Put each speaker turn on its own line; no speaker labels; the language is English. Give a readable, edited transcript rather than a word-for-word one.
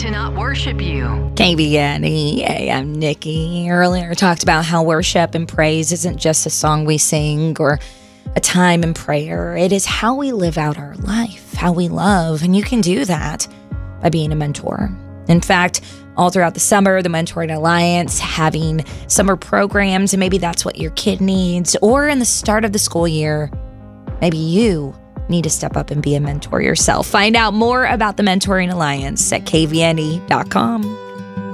to not worship you.
KVNE, hey, I'm Nikki. Earlier I talked about how worship and praise isn't just a song we sing or a time in prayer. It is how we live out our life, how we love, and you can do that by being a mentor. In fact, all throughout the summer, the Mentoring Alliance having summer programs, and maybe that's what your kid needs, or in the start of the school year, maybe you need to step up and be a mentor yourself. Find out more about the Mentoring Alliance at kvne.com.